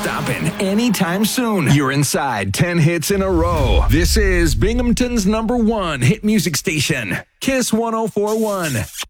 stopping anytime soon. You're inside 10 hits in a row. This is Binghamton's #1 hit music station, Kiss 104.1.